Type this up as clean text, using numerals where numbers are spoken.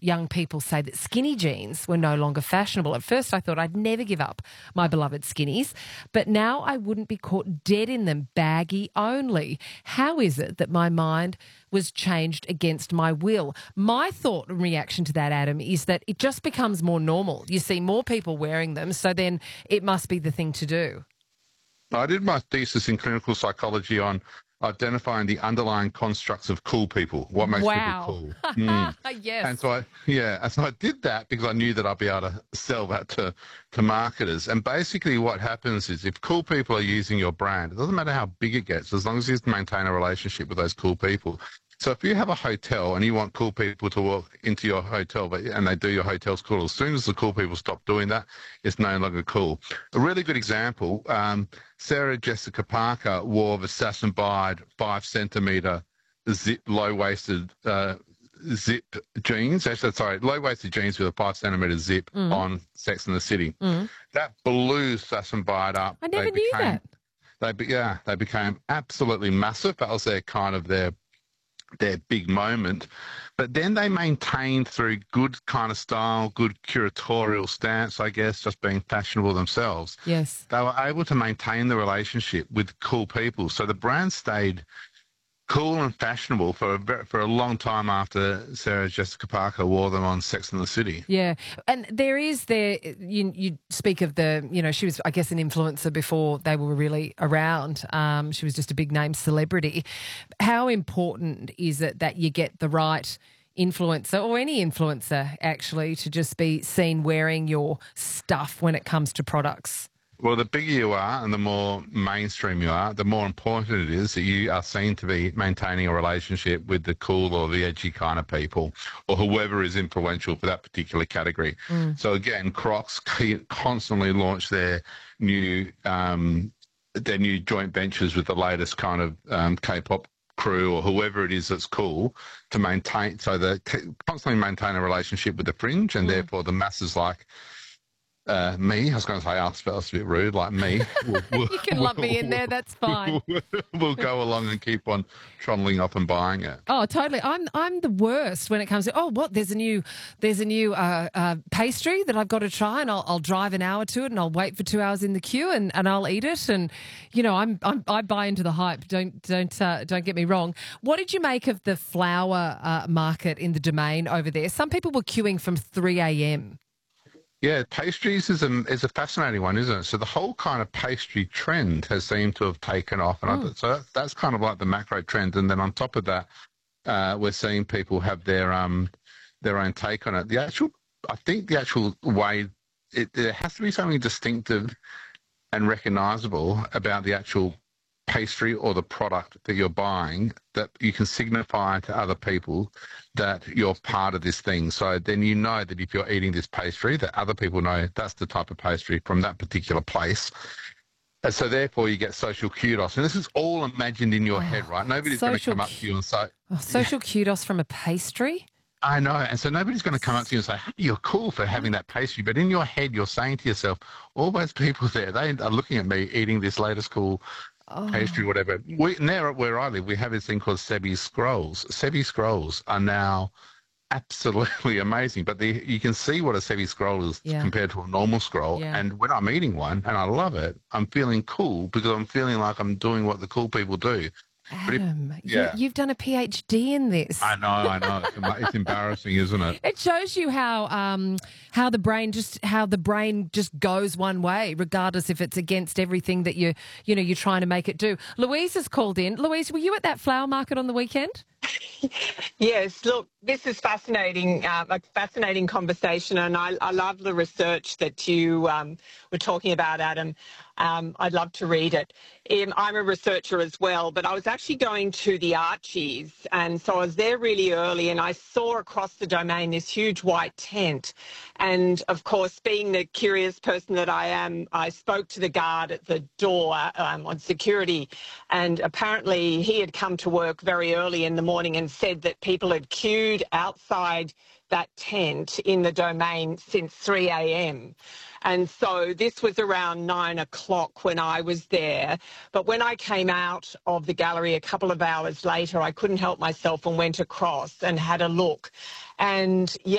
young people say that skinny jeans were no longer fashionable. At first I thought I'd never give up my beloved skinnies, but now I wouldn't be caught dead in them, baggy only. How is it that my mind was changed against my will? My thought and reaction to that, Adam, is that it just becomes more normal. You see more people wearing them, so then it must be the thing to do. I did my thesis in clinical psychology on identifying the underlying constructs of cool people, what makes people cool. Yes. And so I did that because I knew that I'd be able to sell that to marketers. And basically what happens is if cool people are using your brand, it doesn't matter how big it gets, as long as you maintain a relationship with those cool people. So if you have a hotel and you want cool people to walk into your hotel and they do your hotel's cool, as soon as the cool people stop doing that, it's no longer cool. A really good example, Sarah Jessica Parker wore Versace 5-centimetre zip, low-waisted zip jeans. Actually, sorry, low-waisted jeans with a 5-centimetre zip on Sex and the City. That blew Sassenbide up. I never knew that. They became absolutely massive. That was their big moment. But then they maintained through good kind of style, good curatorial stance, I guess, just being fashionable themselves. Yes. They were able to maintain the relationship with cool people. So the brand stayed cool and fashionable for a long time after Sarah Jessica Parker wore them on Sex and the City. Yeah. And you speak of she was, I guess, an influencer before they were really around. She was just a big name celebrity. How important is it that you get the right influencer, or any influencer actually, to just be seen wearing your stuff when it comes to products? Well, the bigger you are and the more mainstream you are, the more important it is that you are seen to be maintaining a relationship with the cool or the edgy kind of people, or whoever is influential for that particular category. So again, Crocs constantly launch their new joint ventures with the latest kind of K-pop crew or whoever it is that's cool, to maintain, so they constantly maintain a relationship with the fringe, and therefore the masses like me, I was going to say us, but that's a bit rude, like me. You can lump me in there, that's fine. We'll go along and keep on trundling up and buying it. Oh, totally. I'm the worst when it comes to, there's a new pastry that I've got to try, and I'll drive an hour to it, and I'll wait for 2 hours in the queue, and I'll eat it. And, I buy into the hype. Don't get me wrong. What did you make of the flower market in the Domain over there? Some people were queuing from 3 a.m. Yeah, pastries is a fascinating one, isn't it? So the whole kind of pastry trend has seemed to have taken off, and so that's kind of like the macro trend. And then on top of that, we're seeing people have their own take on it. I think the actual way there has to be something distinctive and recognisable about the actual pastry or the product that you're buying, that you can signify to other people that you're part of this thing. So then you know that if you're eating this pastry, that other people know that's the type of pastry from that particular place. And so therefore you get social kudos. And this is all imagined in your head, right? Nobody's going to come up to you and say... social kudos from a pastry? I know. And so nobody's going to come up to you and say, hey, you're cool for having that pastry. But in your head, you're saying to yourself, all those people there, they are looking at me eating this latest cool pastry, whatever. Now where I live, we have this thing called Sebi Scrolls. Sebi Scrolls are now absolutely amazing, but you can see what a Sebi Scroll is compared to a normal scroll. And when I'm eating one and I love it, I'm feeling cool because I'm feeling like I'm doing what the cool people do. Adam, you've done a PhD in this. I know. It's embarrassing, isn't it? It shows you how the brain just goes one way, regardless if it's against everything that you're trying to make it do. Louise has called in. Louise, were you at that flower market on the weekend? Yes, look, this is fascinating, a fascinating conversation, and I love the research that you were talking about, Adam. I'd love to read it. I'm a researcher as well, but I was actually going to the Archies, and so I was there really early, and I saw across the Domain this huge white tent. And, of course, being the curious person that I am, I spoke to the guard at the door on security, and apparently he had come to work very early in the morning and said that people had queued outside that tent in the Domain since 3 a.m. And so this was around 9 o'clock when I was there. But when I came out of the gallery a couple of hours later, I couldn't help myself and went across and had a look. And